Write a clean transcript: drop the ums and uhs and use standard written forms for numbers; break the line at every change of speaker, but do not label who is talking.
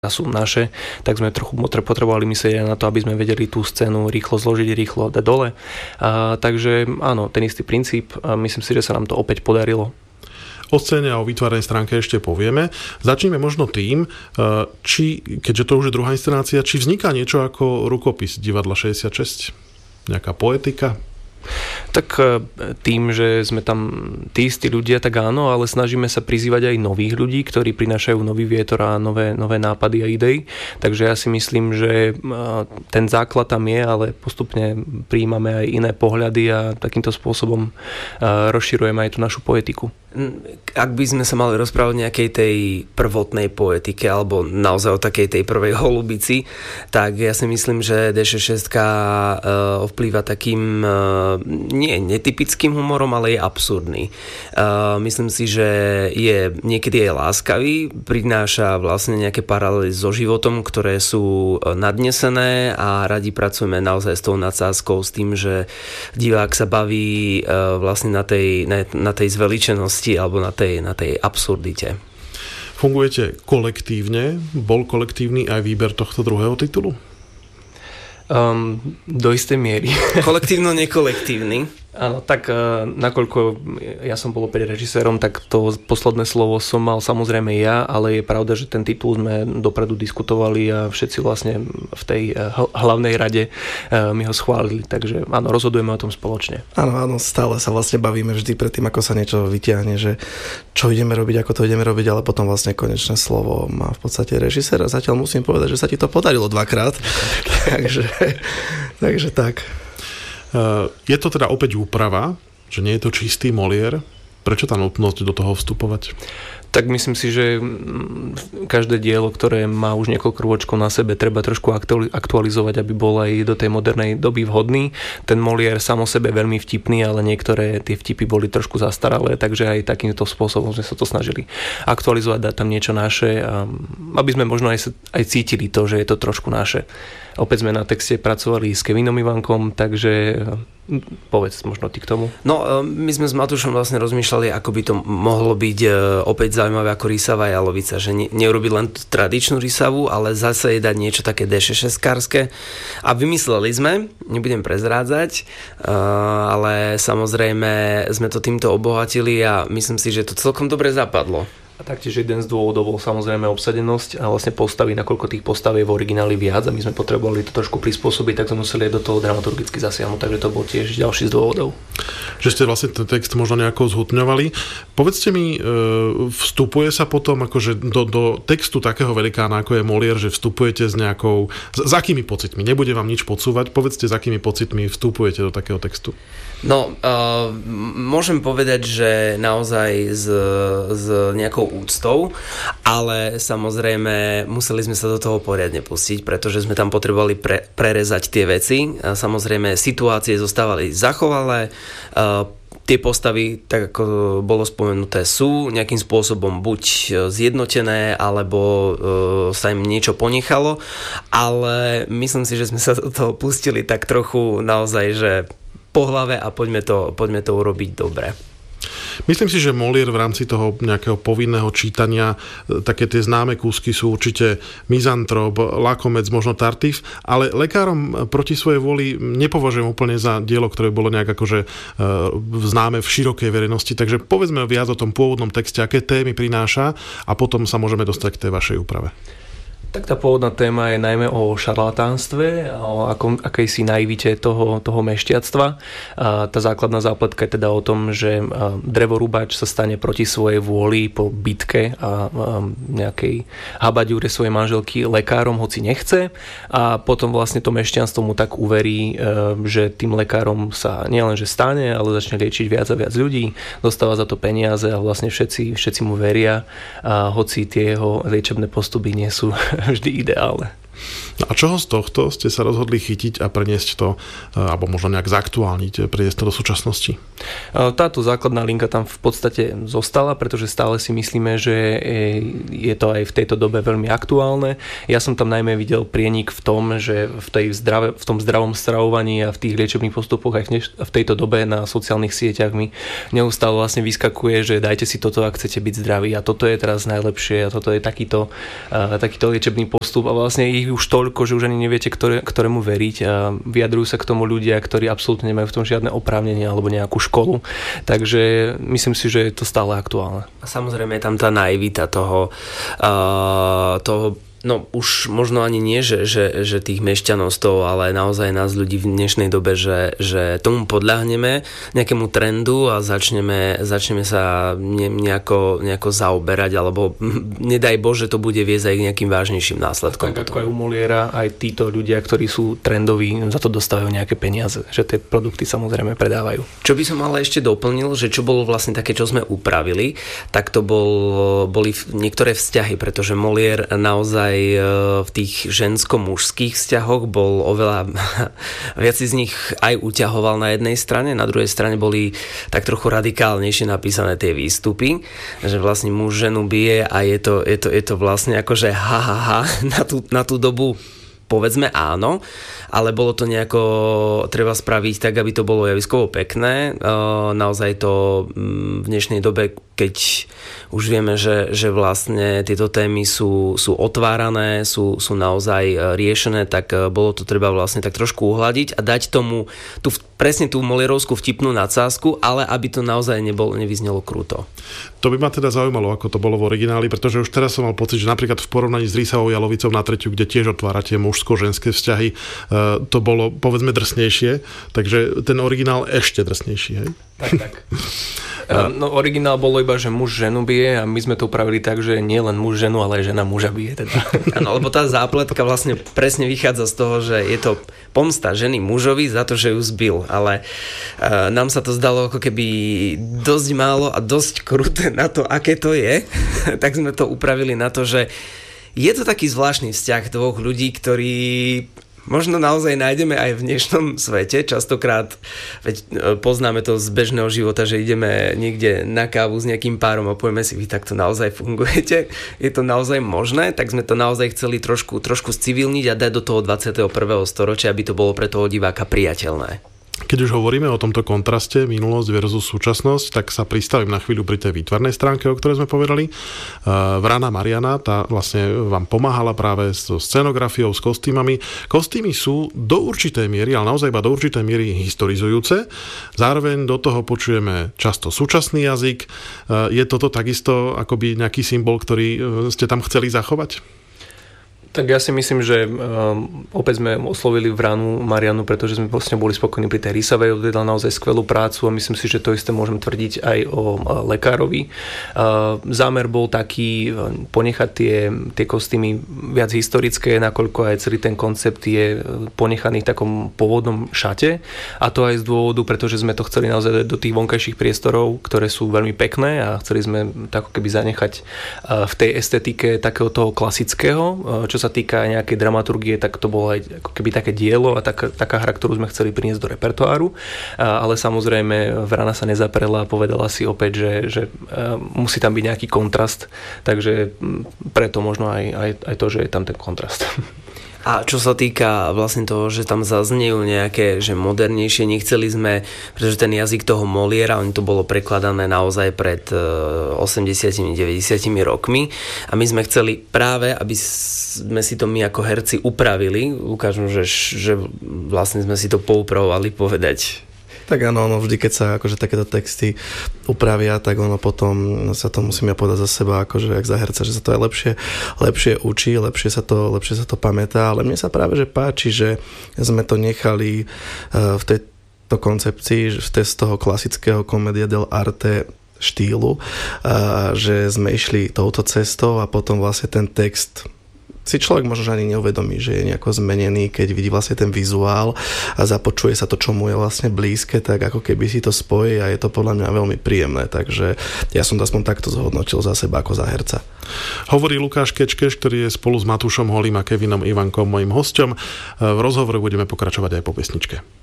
sú naše, tak sme trochu potrebovali myslieť na to, aby sme vedeli tú scénu rýchlo zložiť, rýchlo dať dole. Takže áno, ten istý princíp. Myslím si, že sa nám to opäť podarilo.
O scéne a o výtvarnej stránke ešte povieme. Začneme možno tým, keďže to už je druhá inscenácia, či vzniká niečo ako rukopis Divadla 66? Nejaká poetika?
Tak tým, že sme tam tí istí ľudia, tak áno, ale snažíme sa prizývať aj nových ľudí, ktorí prinášajú nový vietor a nové nápady a idei. Takže ja si myslím, že ten základ tam je, ale postupne prijímame aj iné pohľady a takýmto spôsobom rozširujeme aj tú našu poetiku.
Ak by sme sa mali rozprávať o nejakej tej prvotnej poetike alebo naozaj o takej tej prvej holubici, tak ja si myslím, že D66 vplýva takým nie netypickým humorom, ale je absurdný. Myslím si, že je niekedy aj láskavý, prináša vlastne nejaké paralely so životom, ktoré sú nadnesené a radi pracujeme naozaj s tou nadsázkou, s tým, že divák sa baví vlastne na tej zveličenosti alebo na tej absurdite.
Fungujete kolektívne? Bol kolektívny aj výber tohto druhého titulu?
Do istej miery.
Kolektívno-nekolektívny.
Áno, tak nakoľko ja som bol opäť režisérom, tak to posledné slovo som mal samozrejme ja, ale je pravda, že ten titul sme dopredu diskutovali a všetci vlastne v tej hlavnej rade mi ho schválili, takže áno, rozhodujeme o tom spoločne.
Áno, stále sa vlastne bavíme vždy pred tým, ako sa niečo vyťahne, že čo ideme robiť, ako to ideme robiť, ale potom vlastne konečné slovo má v podstate režisér a zatiaľ musím povedať, že sa ti to podarilo dvakrát, takže tak.
Je to teda opäť úprava, že nie je to čistý Molière. Prečo tá nutnosť do toho vstupovať?
Tak myslím si, že každé dielo, ktoré má už niekoľko rôčkov na sebe, treba trošku aktualizovať, aby bol aj do tej modernej doby vhodný. Ten Molière sám o sebe veľmi vtipný, ale niektoré tie vtipy boli trošku zastaralé, takže aj takýmto spôsobom sme sa to snažili aktualizovať, dať tam niečo naše, aby sme možno aj cítili to, že je to trošku naše. Opäť sme na texte pracovali s Kevinom Ivankom, takže povedz možno ty k tomu.
No, my sme s Matúšom vlastne rozmýšľali, ako by to mohlo byť opäť zaujímavé ako rysavá jalovica, že neurobiť len tú tradičnú rysavu, ale zase jej dať niečo také D66-kárske. A vymysleli sme, nebudem prezrádzať, ale samozrejme sme to týmto obohatili a myslím si, že to celkom dobre zapadlo.
A taktiež jeden z dôvodov bol samozrejme obsadenosť a vlastne postavy, nakoľko tých postav je v origináli viac a my sme potrebovali to trošku prispôsobiť, tak sme museli do toho dramaturgicky zasiahnuť, takže to bol tiež ďalší z dôvodov.
Že ste vlastne ten text možno nejako zhutňovali. Povedzte mi, vstupuje sa potom akože do textu takého velikána, ako je Molière, že vstupujete s nejakou... S akými pocitmi? Nebudem vám nič podsúvať. Povedzte, s akými pocitmi vstupujete do takého textu.
No, môžem povedať, že naozaj s nejakou úctou, ale samozrejme museli sme sa do toho poriadne pustiť, pretože sme tam potrebovali prerezať tie veci. A samozrejme situácie zostávali zachovalé, tie postavy, tak ako bolo spomenuté, sú nejakým spôsobom buď zjednotené, alebo sa im niečo ponechalo, ale myslím si, že sme sa do toho pustili tak trochu naozaj, že po hlave a poďme to urobiť dobre.
Myslím si, že Molière v rámci toho nejakého povinného čítania, také tie známe kúsky sú určite Mizantrop, Lakomec, možno Tartif, ale Lekárom proti svojej vôli nepovažujem úplne za dielo, ktoré bolo nejak akože známe v širokej verejnosti, takže povedzme viac o tom pôvodnom texte, aké témy prináša a potom sa môžeme dostať k tej vašej úprave.
Tak tá pôvodná téma je najmä o šarlatánstve, o akejsi naivite toho mešťactva. Tá základná zápletka je teda o tom, že drevorúbač sa stane proti svojej vôli po bitke a nejakej habaďúre svojej manželky lekárom, hoci nechce. A potom vlastne to mešťanstvo mu tak uverí, že tým lekárom sa nielenže stane, ale začne liečiť viac a viac ľudí, dostáva za to peniaze a vlastne všetci mu veria, a hoci tie jeho liečebné postupy nie sú vždy ideálne.
No a čoho z tohto ste sa rozhodli chytiť a preniesť to, alebo možno nejak zaktuálniť, preniesť to do súčasnosti?
Táto základná linka tam v podstate zostala, pretože stále si myslíme, že je to aj v tejto dobe veľmi aktuálne. Ja som tam najmä videl prienik v tom, že v tom zdravom stravovaní a v tých liečebných postupoch aj v tejto dobe na sociálnych sieťach mi neustále vlastne vyskakuje, že dajte si toto, ak chcete byť zdraví, a toto je teraz najlepšie a toto je takýto liečebný postup, a vlastne ich už toľko, že už ani neviete, ktorému veriť, a vyjadrujú sa k tomu ľudia, ktorí absolútne nemajú v tom žiadne oprávnenie alebo nejakú školu. Takže myslím si, že je to stále aktuálne.
A samozrejme je tam tá naivita toho no už možno ani nie, že tých mešťanov z toho, ale naozaj nás ľudí v dnešnej dobe, že tomu podľahneme nejakému trendu a začneme sa nejako zaoberať, alebo nedaj Bože, to bude viesť aj k nejakým vážnejším následkom.
Tak ako aj u Moliera, aj títo ľudia, ktorí sú trendoví, za to dostávajú nejaké peniaze, že tie produkty samozrejme predávajú.
Čo by som ale ešte doplnil, že čo bolo vlastne také, čo sme upravili, tak to boli niektoré vzťahy, pretože Molier naozaj v tých žensko-mužských vzťahoch bol oveľa viac z nich aj uťahoval na jednej strane, na druhej strane boli tak trochu radikálnejšie napísané tie výstupy, že vlastne muž ženu bije a je to vlastne akože na tú dobu povedzme áno, ale bolo to nejako treba spraviť tak, aby to bolo javiskovo pekné. Naozaj to v dnešnej dobe, keď už vieme, že vlastne tieto témy sú otvárané, sú naozaj riešené, tak bolo to treba vlastne tak trošku uhladiť a dať tomu presne tú molierovskú vtipnú nadsázku, ale aby to naozaj nevyznelo kruto.
To by ma teda zaujímalo, ako to bolo v origináli, pretože už teraz som mal pocit, že napríklad v porovnaní s Rysavou Jalovicou na tretiu, kde tiež otvárate mužsko-ženské vzťahy, to bolo povedzme drsnejšie, takže ten originál ešte drsnejší, hej?
Tak. No originál bolo iba, že muž ženu bije a my sme to upravili tak, že nie len muž ženu, ale aj žena muža bije. Teda.
Áno, lebo tá zápletka vlastne presne vychádza z toho, že je to pomsta ženy mužovi za to, že ju zbil, ale nám sa to zdalo ako keby dosť málo a dosť kruté na to, aké to je, tak sme to upravili na to, že je to taký zvláštny vzťah dvoch ľudí, ktorí možno naozaj nájdeme aj v dnešnom svete. Častokrát poznáme to z bežného života, že ideme niekde na kávu s nejakým párom a povieme si, vy takto naozaj fungujete. Je to naozaj možné? Tak sme to naozaj chceli trošku civilniť a dať do toho 21. storočia, aby to bolo pre toho diváka priateľné.
Keď už hovoríme o tomto kontraste minulosť versus súčasnosť, tak sa pristavím na chvíľu pri tej výtvarnej stránke, o ktorej sme povedali. Vrana Mariana, tá vlastne vám pomáhala práve so scenografiou, s kostýmami. Kostýmy sú do určitej miery, ale naozaj iba do určitej miery historizujúce. Zároveň do toho počujeme často súčasný jazyk. Je toto takisto akoby nejaký symbol, ktorý ste tam chceli zachovať?
Tak ja si myslím, že opäť sme oslovili Vranu Marianu, pretože sme vlastne boli spokojní pri tej Rysavej, odvedla naozaj skvelú prácu a myslím si, že to isté môžem tvrdiť aj o lekárovi. Zámer bol taký ponechať tie kostýmy viac historické, nakoľko aj celý ten koncept je ponechaný v takom pôvodnom šate, a to aj z dôvodu, pretože sme to chceli naozaj do tých vonkajších priestorov, ktoré sú veľmi pekné, a chceli sme tak keby zanechať v tej estetike takého toho klasického. Čo sa týka nejakej dramaturgie, tak to bolo aj ako keby také dielo a taká hra, ktorú sme chceli priniesť do repertoáru. Ale samozrejme Vrana sa nezaprela a povedala si opäť, že musí tam byť nejaký kontrast. Takže preto možno aj to, že je tam ten kontrast.
A čo sa týka vlastne toho, že tam zaznejú nejaké, že modernejšie, nechceli sme, pretože ten jazyk toho Moliera, oni to bolo prekladané naozaj pred 80-90 rokmi a my sme chceli práve, aby sme si to my ako herci upravili, ukážem, že vlastne sme si to poupravovali povedať.
Tak áno, vždy, keď sa akože takéto texty upravia, tak ono potom sa to musíme povedať za seba, akože jak za herca, že sa to aj lepšie učí, lepšie sa to pamätá, ale mne sa práve že páči, že sme to nechali v tejto koncepcii, z toho klasického commedia dell'arte štýlu, že sme išli touto cestou a potom vlastne ten text si človek možno ani neuvedomí, že je nejako zmenený, keď vidí vlastne ten vizuál a započuje sa to, čo mu je vlastne blízke, tak ako keby si to spojí a je to podľa mňa veľmi príjemné, takže ja som to aspoň takto zhodnotil za seba ako za herca.
Hovorí Lukáš Kečkeš, ktorý je spolu s Matúšom Holým a Kevinom Ivankom mojím hosťom. V rozhovore budeme pokračovať aj po pesničke.